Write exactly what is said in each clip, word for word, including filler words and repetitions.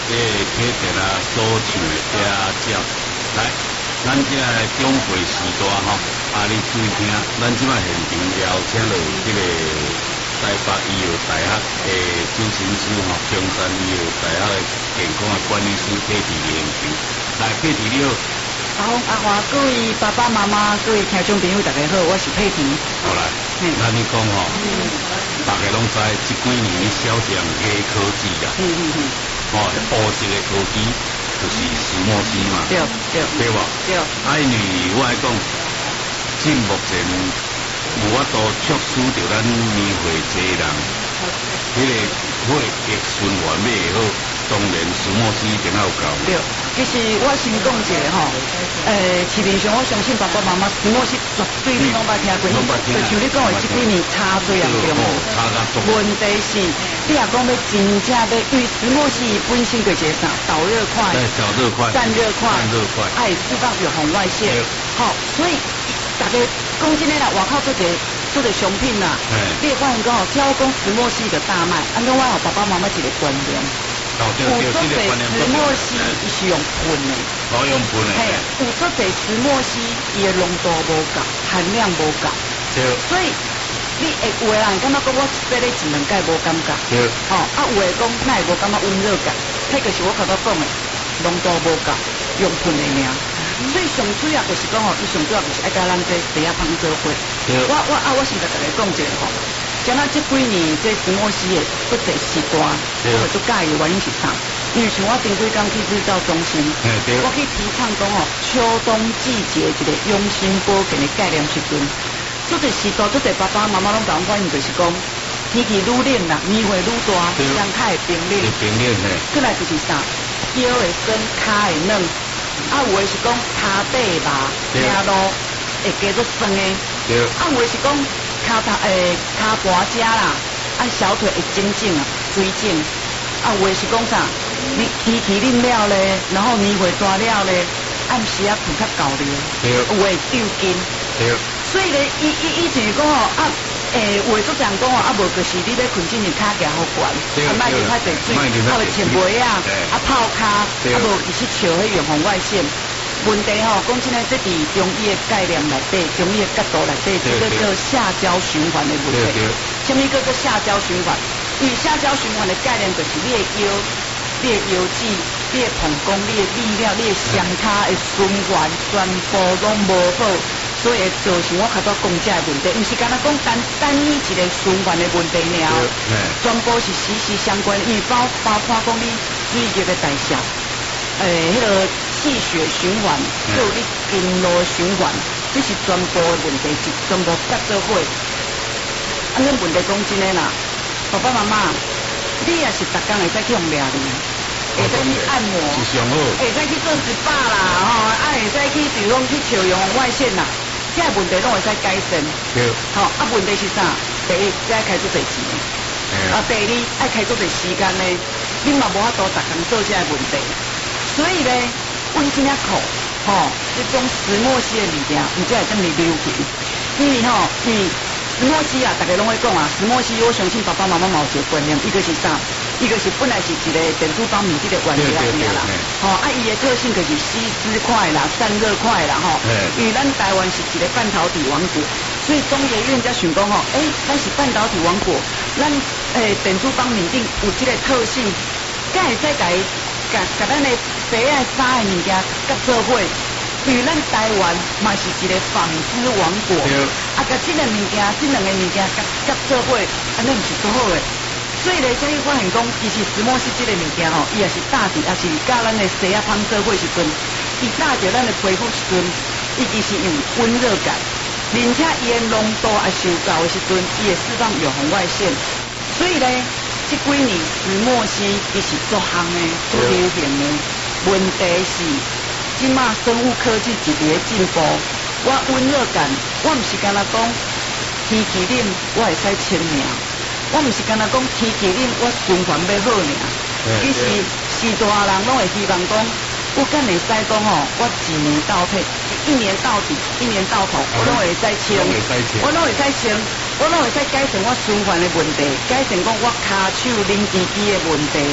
这课程啊，所唱的这照，来，咱这中会时代吼，啊，你注意听，咱即摆现场邀请了这个台北医药大学的主诊师吼，中山医药大学的健康的管理师佩蒂研究，来，佩蒂你好。 好，阿华，各位爸爸妈妈，各位听众朋友，大家好，我是佩婷。 好来，咱你讲吼，大家拢知，这几年小象牙科技啦， 嗯嗯嗯， 哦，乌色的科技就是石墨烯嘛， 对对对吧？ 对。 啊，因为我来讲，即目前有法度促使着咱年岁济人，迄个血液循环要会好，当然石墨烯一定要有够。 对。其实我先讲一个吼，诶，市面上我相信爸爸妈妈石墨烯绝对你拢捌听过，就像你讲的，这几年差最严重。 差甲重。 问题是，你若讲要真正要，因为石墨烯本身就是一个啥，导热块、 导热块、 散热块、 散热块， 爱释放有红外线。好，所以大家讲真诶啦，外口做者做者商品啦，你会发现讲吼，只要讲石墨烯就大卖，安怎我互爸爸妈妈一个观念。 有做者石墨烯伊是用喷的， 哦用喷的， 嘿，有做者石墨烯伊的浓度无够，含量无够， 对， 所以你会有的人感觉讲我洗咧一两盖无感觉， 对， 哦，啊有的讲那会无感觉温热感，迄个是我头头讲的浓度无够，用喷的尔。所以上主要就是讲吼，伊上主要就是爱甲咱这第一芳做伙。我我啊，我先甲大家讲一个吼。像咱这几年这石墨烯的不侪时段，我会做介意的原因是啥？因为像我前几工去日照中心，我去提倡讲哦，秋冬季节一个用心保健的概念时阵，做侪时段，做侪爸爸妈妈拢甲阮反映就是讲，天气愈冷啦，年岁愈大，人较会冰冷， 冰冷嘿。 过来就是啥？腰会酸，骹会软，啊有的是讲骹底麻，走路会加做酸的，啊有的是讲。骹头诶，骹盘遮啦，啊小腿会紧紧啊，水肿，啊有诶是讲啥？你天气冷了咧，然后年岁大了咧，暗时啊困较够咧，有诶抽筋，所以咧，伊伊以前讲吼啊，诶，有诶做人讲吼啊，无就是你咧困之前骹行好悬，啊莫流太侪水，啊会穿鞋啊，啊泡骹，啊无伊去笑迄用红外线。问题吼，讲真诶，这伫中医的概念内底，中医的角度内底，这个叫下焦循环的问题。什么叫做下焦循环？因为下焦循环的概念就是你的腰、你的腰肌、你的膀胱、你的力量、你的双骹的循环全部拢无好，所以会造成我较早讲这个问题，毋是干那讲单单一一个循环的问题了，全部是息息相关，因为包包括讲你水液的代谢。诶，迄、那个气血循环，还有你经络循环，这是全部的问题，是全部搭做伙。啊，恁问题讲真诶啦，爸爸妈妈，你也是逐工会使去用料理，会使去按摩， 是上好， 会使去做 S P A 啦，吼，啊，会使去比如讲去照用红外线啦，这问题拢会使改善。 对， 好，啊，问题是啥？第一，你爱开做侪钱，啊，第二，爱开做侪时间咧，你嘛无法度逐工做这个问题。所以咧，温真啊苦，吼、哦，这种石墨烯的物件，唔才会这么流行。因为吼、哦，因为石墨烯啊，大家拢会讲啊，石墨烯，我相信爸爸妈妈嘛有一个观念，一个是啥？一个是本来是一个电子方面这个原料啦，吼、哦，啊，伊的特性就是吸湿快啦、散热快啦，吼、哦。因为咱台湾是一个半导体王国，所以中研院才想讲吼，诶、欸，咱是半导体王国，咱诶、欸、电子方面顶有这个特性，才会使甲伊。甲甲咱的鞋啊、衫的物件甲做伙，因为咱台湾嘛是一个纺织王国，啊，甲这个物件、这两个物件甲甲做伙，安尼毋是多好诶。所以咧，才会发现讲，其实石墨烯这个物件吼，伊也是搭伫，也是甲咱的鞋啊、纺做伙时阵，伊搭着咱的皮肤时阵，伊其实有温热感，而且伊的浓度也是有够的时阵，伊会释放有红外线，所以咧。这几年石墨烯其实做行的、做流行的，问题是，即马生物科技一直在进步。我温热感，我唔是干那讲天气冷，我会使清凉；我唔是干那讲天气冷，我循环要好尔。其实是大人拢会希望讲，我敢会使讲吼，我一年到头，一年到底，一年到头，我拢会使清，我拢会使清。我拢会使改善我循环的问题，改善讲我骹手冷吱吱的问题，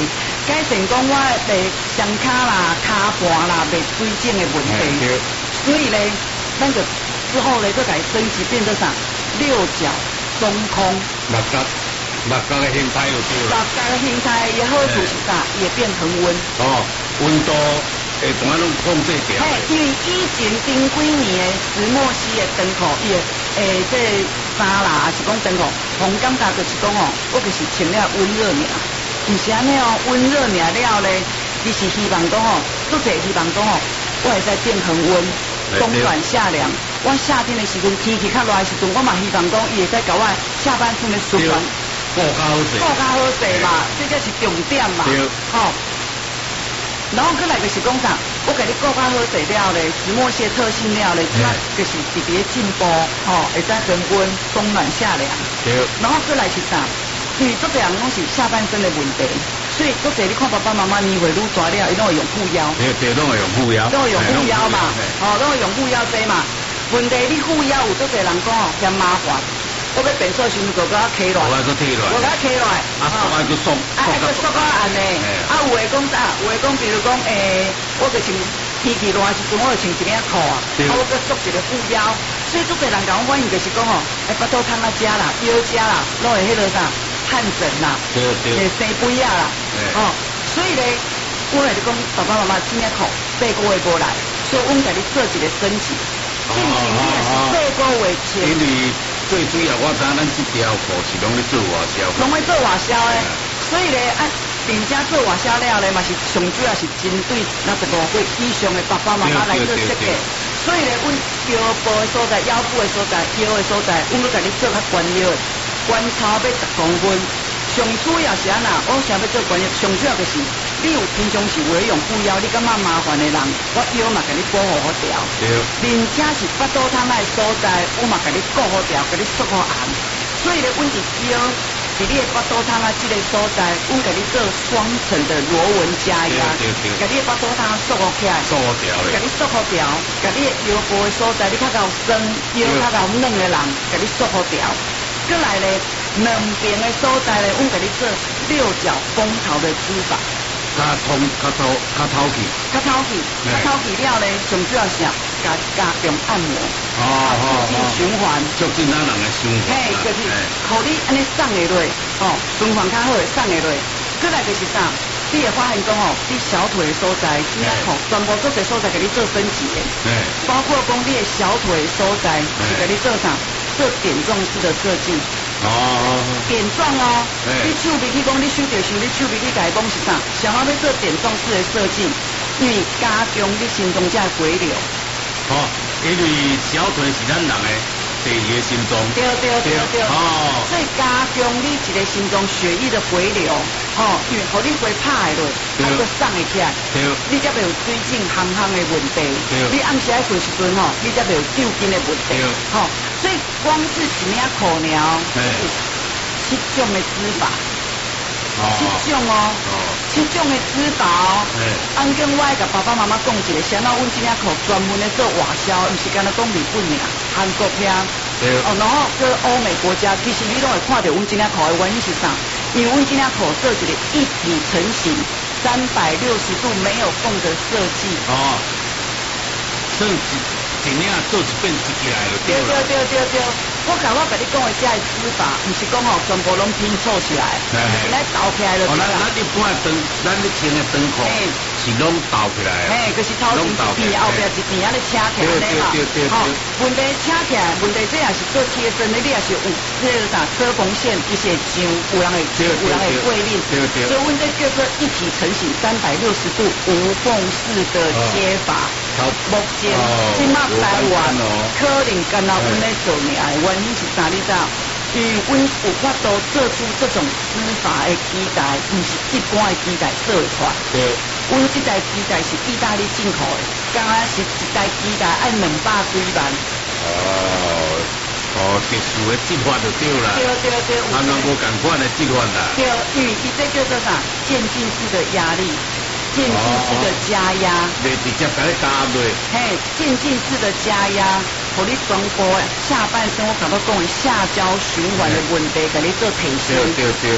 改善讲我的双骹啦、骹盘啦袂水肿的问题，所以咧，咱就之后咧，就改升级变做啥？六角中空。 六角，六角的形态有对啦。 六角的形态也好处是啥？也变恒温。哦， 温度会怎样拢控制掉？ 嘿，因为以前顶几年的石墨烯的灯泡，伊诶，这衫啦，是讲灯泡，红感觉就是讲哦，我就是穿了温热尔。唔是安尼哦，温热尔了咧，伊是希望讲哦，做者希望讲哦，我会使变恒温，冬暖夏凉。我夏天的时阵天气较热的时阵，我嘛希望讲伊会使甲我下半身的循环过较好势， 过较好势嘛，这才是重点嘛。好、哦，然后过来就是讲啥，我给你过较好势了咧，石墨烯特性了咧，即摆就是特别进步，吼、哦，会使恒温，冬暖夏凉。对。然后过来是啥？因为做这样拢是下半身的问题，所以做这你看爸爸妈妈年岁愈大了，伊拢会用护腰。对对，拢会用护腰。 都会用护腰嘛，哦，都会用护腰这嘛。问题你护腰有做这人讲哦，嫌麻烦。我要变瘦时阵，就甲我起来。我甲起来。 我甲起来。 啊，缩啊就缩。 啊，就缩到安尼。啊，有诶讲啥？有诶讲，比如讲，诶，我就穿天气热时阵，我就穿一领裤啊，啊，我搁缩一个护腰。所以做这人甲我反映就是讲哦，诶，巴肚汤啊食啦，腰食啦，拢会迄个啥？汗疹啦，对对，诶，生肥啊啦，哦，所以咧，我来就讲爸爸妈妈今年考八个月过来，所以我们给你设计的升级，进行你也是八个月前。 因为最主要我知咱这条裤是拢咧做外销， 拢咧做外销诶，所以咧啊，人家做外销了咧嘛是上主要是针对那十五岁以上的爸爸妈妈来做设计，所以咧，阮腰部的所在、腰部的所在、腰的所在，阮要给你做较关腰的。关超要十公分，上主要是安那？我想要做关键，上主要就是你有平常时会用护腰，你感觉麻烦的人，我腰嘛给你保护好掉。对。而且是巴肚汤那所在，我嘛给你顾好掉，给你缩好红。所以咧，阮是腰，是你的巴肚汤啊，这个所在，阮给你做双层的螺纹加压，给你的巴肚汤缩好起来， 缩好掉给你缩好掉，给你的腰部的所在，你较较深，腰较较嫩的人，给你缩好掉。过来咧，两边的所在咧，阮给你做六角蜂巢的织法。 较通，较透，较透气。 较透气，较透气了咧，上主要是加加强按摩。哦哦促进循环。 促进咱人的循环。 嘿，就是，互你安尼送下落，哦，循环较好诶，送下落。过来就是啥？你会发现讲哦，你小腿的所在，今仔吼，全部做些所在给你做升级诶。包括讲你的小腿的所在，是给你做啥？做点状式的设计。哦。点状哦。你手臂去讲，你手着手，你手臂你家讲是啥？想要要做点状式的设计，因为加强你心中这回流。 哦，因为小腿是咱人的第二个心脏。 对对对对。哦。所以加强你一个心脏血液的回流，哦，因为互你回拍下落，还佫送会起来。对。你才袂有水肿、烘烘的问题。对。你暗时爱睡时阵吼，你才袂有抽筋的问题。对。吼，所以光是一领裤苗，就是七种的织法。七种哦，七种的织法哦。按跟我甲爸爸妈妈讲一个，想到阮这领裤专门咧做外销，毋是干那讲日本尔，韩国遐。哦，然后跟欧美国家，其实你都会看到阮这领裤的原因是啥？因为阮这领裤设计的一体成型，三百六十度没有缝的设计。哦， 所以一领做一遍一起来就对了。 对对对对对，我甲我甲你讲的这个织法，毋是讲吼全部拢拼凑起来，是来倒起来就对啦。 咱咱一般的长，咱咧穿的长裤是拢倒起来。 嘿，就是头前一边，后边一边安尼车起来咧嘛。对对对对。好，问题车起来，问题这也是做贴身的，你也是有这个啥车缝线，一些上有人会有人会过领。对对。所以阮这叫做一体成型，三百六十度无缝式的接法。目前，即马台湾可能干那阮咧做尔，原因是啥？你知道？因为阮有法度做出这种织法的机台，毋是一般的机台做会出。对。阮这台机台是意大利进口的，刚刚是一台机台按两百几万。 哦，哦，特殊的织法就对啦。 对对对。 啊，那无共款的织法啦。 对，因为伊这叫做啥？渐进式的压力。渐进式的加压， 袂直接甲你加落。 嘿，渐进式的加压，互你全部下半身，我感觉讲下焦循环的问题，给你做提升。 对对对。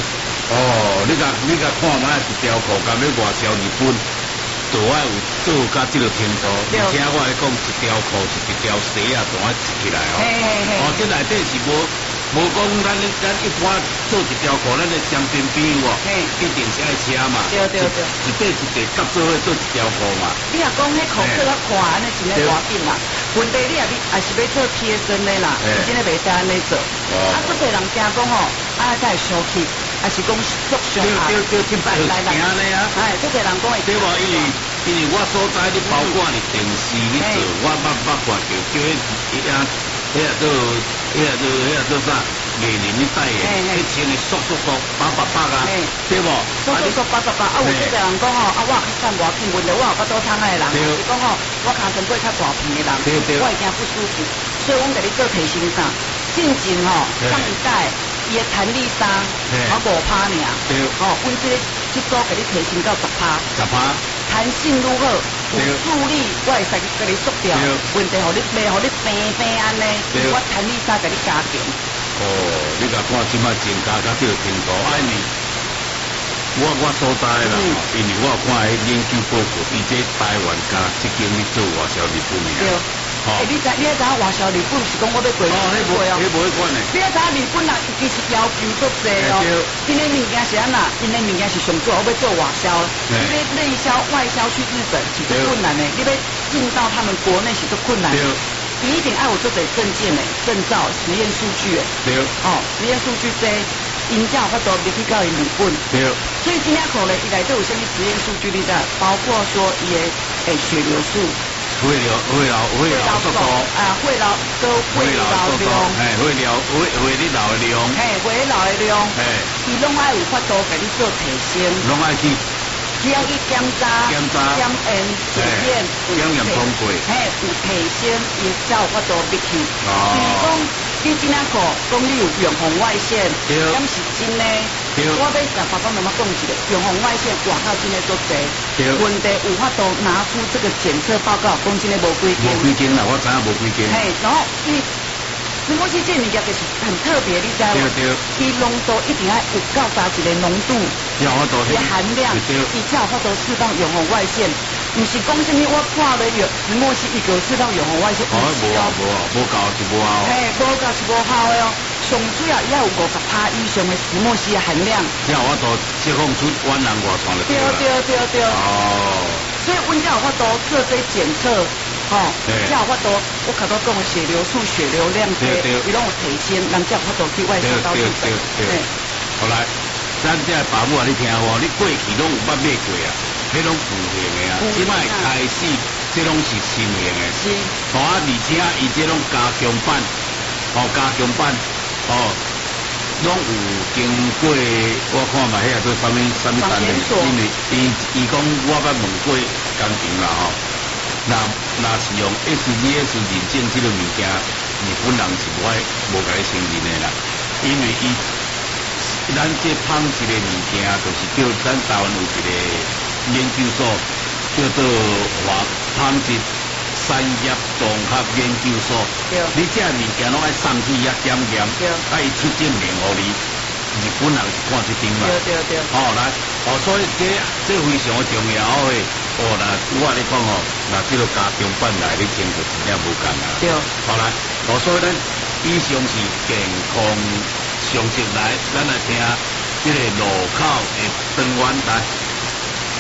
哦，你甲你甲看卖一条裤，甲要外销日本，就爱有做甲即个程度。而且我来讲，一条裤是一条鞋啊，都爱一起来哦。哦，这内底是无无讲咱咱一般做一条裤，咱的相片比有哦，一定是爱车嘛。 对对对。 一块一块夹做伙做一条裤嘛。 你若讲迄裤做较宽，安尼真诶大紧嘛。问题你也你也是要做贴身的啦，真诶袂使安尼做。啊，做侪人惊讲吼，啊才会烧气。还是讲足上下， 对对对，来来来， 哎，足侪人讲会。 对无？因为因为我所在你包括你电视你做，我捌捌看着，叫迄迄啊，迄啊做，迄啊做，迄啊做啥？艺人你戴的，迄穿的缩缩缩，八八八啊，对无？ 缩缩缩八八八，啊有足侪人讲吼，啊我较散无要紧，问题我有法度厂的人，是讲吼，我尻川过较大片的人，我会惊不舒服，所以阮甲你做提升衫，进前吼上一代。伊的弹力衫，我五趴尔，哦，阮这个这组给你提升到十趴， 十趴， 弹性愈好，有助力，我会使给你缩掉，问题互你袂互你平平安尼，我弹力衫给你加强。 哦，你甲看即摆增加到这个程度，哎你，我我所在啦，因为我看迄研究报告，伊这台湾加即间去做外销日本的。 哎，你知你知影外销日本是讲我要过去过哦， 你无去管呢？ 你知影日本人其实要求足济哦，因为物件是安那，因为物件是上做，我要做外销，你要内销外销去日本是最困难的，你要进到他们国内是最困难的。你一定爱有做侪证件的、证照、实验数据的。 对。 哦，实验数据这因才有法度入去到日本。对。所以今天可能伊内底有啥物实验数据你知？包括说伊的诶血流数。 会流会流会流速度啊，会流都会流量， 哎，会流会会你流的量， 哎，会流的量，哎，伊拢爱有法度给你做提升， 拢爱去， 只要去检查、 检查、 检验、检验、 检验通过， 哎，有提升，伊才有法度入去。哦。比如讲，你今仔课讲你有远红外线，咁是真呢。我要甲爸爸妈妈讲一个，远红外线外口真诶足济，问题有法度拿出这个检测报告，讲真诶无几件。 无几件啦，我知影无几件。 嘿，然后因为苹果肌这物件就是很特别，你知无？对对。伊浓度一定要有到达一个浓度， 有法度， 伊含量，伊才有法度释放远红外线。唔是讲什么我看了有石墨烯一个释放远红外线， 哦，无啊无啊，无够是无效。 嘿，无够是无效的哦。上水啊，也有五十趴以上的石墨烯的含量。 才有法度释放出远人外传的。 对对对对。哦。所以阮才有法度做这检测，吼，才有法度我看到讲的血流数、血流量这，伊拢有提升，人才有法度去外销到日本。对对。 好来，咱这爸母啊，你听我，你过去拢有捌买过啊？迄种固型的啊，即摆开始，这拢是新型的。是。好啊，而且伊这拢加强版，哦，加强版，哦，拢有经过，我看嘛，迄个做啥物啥物单位，因为伊伊讲我捌问过工程啦吼，那那是用 S G S 认证这个物件，日本人是无爱无甲你承认的啦，因为伊咱这芳一个物件，就是叫咱台湾有一个。研究所叫做华芳质产业综合研究所，你这物件拢爱送去遐检验，爱出证明互你，日本人是看这顶嘛。对对对。哦，来，哦，所以这这非常重要诶。哦，那我你讲哦，那这个加强版来，你听就真正无共啊。对。好来，哦，所以咱以上是健康常识来，咱来听这个路口的灯源来。